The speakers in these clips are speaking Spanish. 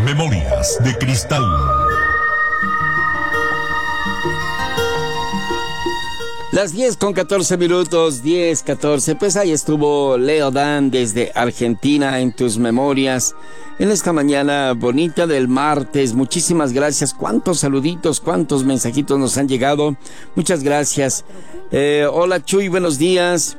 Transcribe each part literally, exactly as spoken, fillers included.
Memorias de Cristal. Las diez con catorce minutos, diez, catorce, pues ahí estuvo Leo Dan desde Argentina en tus memorias, en esta mañana bonita del martes. Muchísimas gracias, cuántos saluditos, cuántos mensajitos nos han llegado, muchas gracias. Eh, hola Chuy, buenos días.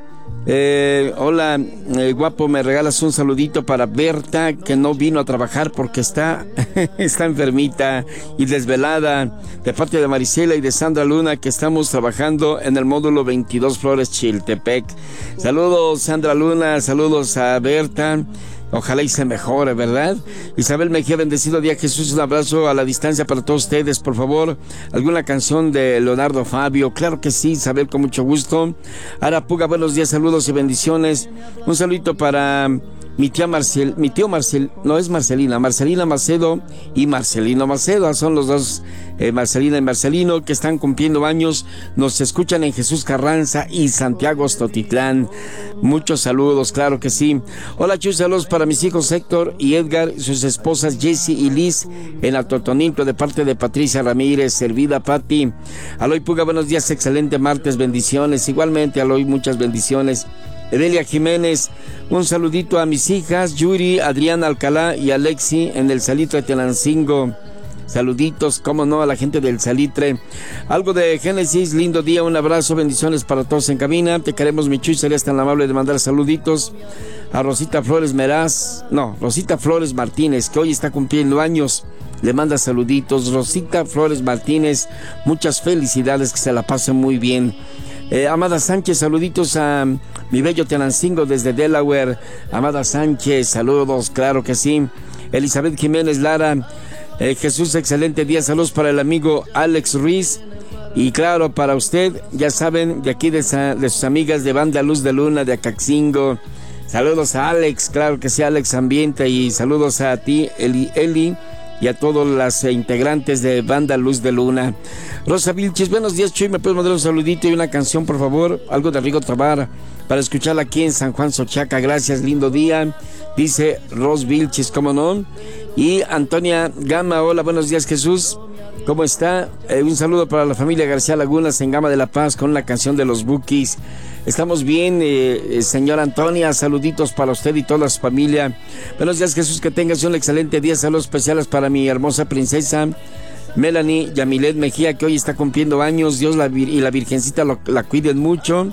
Eh, hola, eh, guapo, me regalas un saludito para Berta, que no vino a trabajar porque está, está enfermita y desvelada, de parte de Marisela y de Sandra Luna, que estamos trabajando en el módulo veintidós Flores Chiltepec. Saludos Sandra Luna, saludos a Berta. Ojalá y se mejore, ¿verdad? Isabel Mejía, bendecido día Jesús, un abrazo a la distancia para todos ustedes, por favor. ¿Alguna canción de Leonardo Fabio? Claro que sí, Isabel, con mucho gusto. Arapuga, buenos días, saludos y bendiciones. Un saludito para mi tía Marcel, mi tío Marcel, no es Marcelina, Marcelina Macedo y Marcelino Macedo, son los dos, eh, Marcelina y Marcelino, que están cumpliendo años, nos escuchan en Jesús Carranza y Santiago Stotitlán. Muchos saludos, claro que sí. Hola Chuy, saludos para mis hijos Héctor y Edgar, sus esposas Jessie y Liz en Atotonilco, de parte de Patricia Ramírez. Servida Pati. Aloy Puga, buenos días, excelente martes, bendiciones. Igualmente Aloy, muchas bendiciones. Edelia Jiménez, un saludito a mis hijas Yuri, Adriana Alcalá y Alexi en el Salitre Tenancingo. Saluditos, cómo no, a la gente del Salitre. Algo de Génesis, lindo día, un abrazo, bendiciones para todos en cabina. Te queremos, mi Chuy, serías tan amable de mandar saluditos a Rosita Flores Meraz, no, Rosita Flores Martínez, que hoy está cumpliendo años. Le manda saluditos, Rosita Flores Martínez, muchas felicidades, que se la pasen muy bien. Eh, Amada Sánchez, saluditos a mi bello Tenancingo desde Delaware. Amada Sánchez, saludos, claro que sí. Elizabeth Jiménez Lara, eh, Jesús, excelente día, saludos para el amigo Alex Ruiz. Y claro, para usted, ya saben, de aquí de, sa, de sus amigas de Banda Luz de Luna de Acaxingo. Saludos a Alex, claro que sí, Alex Ambiente, y saludos a ti, Eli, Eli y a todos las eh, integrantes de Banda Luz de Luna. Rosa Vilches, buenos días Chuy, ¿me puedes mandar un saludito y una canción, por favor? Algo de Rigo Tobar para escucharla aquí en San Juan Xochaca. Gracias, lindo día, dice Ros Vilches, ¿cómo no? Y Antonia Gama, hola, buenos días Jesús, ¿cómo está? Eh, un saludo para la familia García Lagunas en Gama de la Paz con la canción de los Bukis. Estamos bien, eh, señora Antonia, saluditos para usted y toda su familia. Buenos días Jesús, que tengas un excelente día, saludos especiales para mi hermosa princesa Melanie Yamilet Mejía, que hoy está cumpliendo años. Dios la, y la Virgencita lo, la cuiden mucho,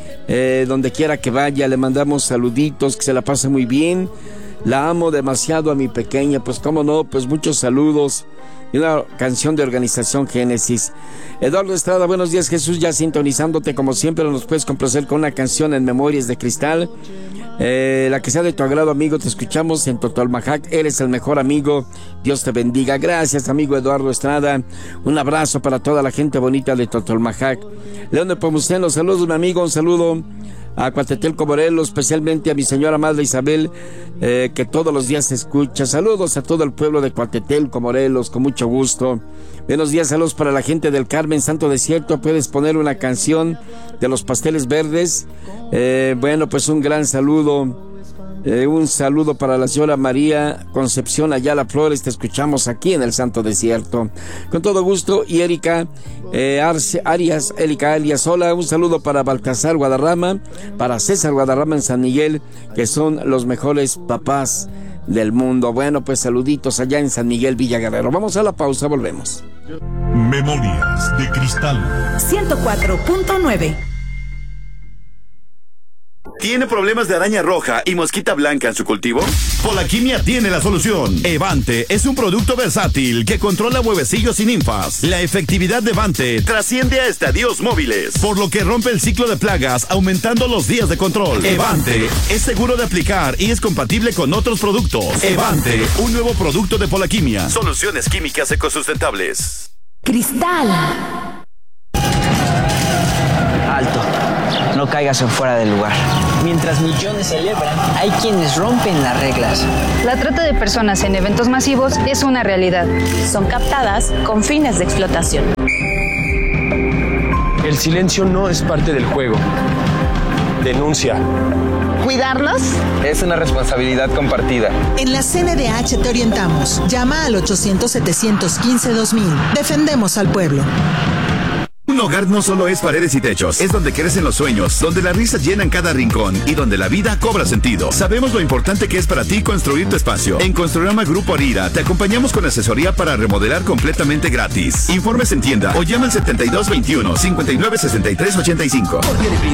eh, donde quiera que vaya, le mandamos saluditos, que se la pase muy bien. La amo demasiado a mi pequeña, pues cómo no, pues muchos saludos. Y una canción de Organización Génesis. Eduardo Estrada, buenos días Jesús, ya sintonizándote como siempre, nos puedes complacer con una canción en Memorias de Cristal, eh, la que sea de tu agrado, amigo. Te escuchamos en Totoalmajac, eres el mejor amigo, Dios te bendiga. Gracias amigo Eduardo Estrada, un abrazo para toda la gente bonita de Totoalmajac. León de Pomuceno, saludos mi amigo, un saludo a Cuatetelco Morelos, especialmente a mi señora madre Isabel, eh, que todos los días se escucha. Saludos a todo el pueblo de Cuatetelco Morelos, con mucho gusto. Buenos días, saludos para la gente del Carmen Santo Desierto. Puedes poner una canción de los Pasteles Verdes. Eh, bueno, pues un gran saludo. Eh, un saludo para la señora María Concepción Ayala Flores, te escuchamos aquí en el Santo Desierto. Con todo gusto. Y Erika eh, Arce, Arias, Erika Arias, hola, un saludo para Baltasar Guadarrama, para César Guadarrama en San Miguel, que son los mejores papás del mundo. Bueno, pues saluditos allá en San Miguel, Villa Guerrero. Vamos a la pausa, volvemos. Memorias de Cristal ciento cuatro punto nueve. ¿Tiene problemas de araña roja y mosquita blanca en su cultivo? Polaquimia tiene la solución. Evante es un producto versátil que controla huevecillos y ninfas. La efectividad de Evante trasciende a estadios móviles, por lo que rompe el ciclo de plagas, aumentando los días de control. Evante es seguro de aplicar y es compatible con otros productos. Evante, un nuevo producto de Polaquimia. Soluciones químicas ecosustentables. Cristal. Alto. No caigas en fuera del lugar. Mientras millones celebran, hay quienes rompen las reglas. La trata de personas en eventos masivos es una realidad. Son captadas con fines de explotación. El silencio no es parte del juego. Denuncia. cuidarlos es una responsabilidad compartida. En la C N D H te orientamos. Llama al ochocientos, setecientos quince, dos mil. Defendemos al pueblo. Un hogar no solo es paredes y techos, es donde crecen los sueños, donde las risas llenan cada rincón y donde la vida cobra sentido. Sabemos lo importante que es para ti construir tu espacio. En Construrama Grupo Arira te acompañamos con asesoría para remodelar completamente gratis. Informes en tienda o llama al setenta y dos veintiuno, cincuenta y nueve sesenta y tres ochenta y cinco.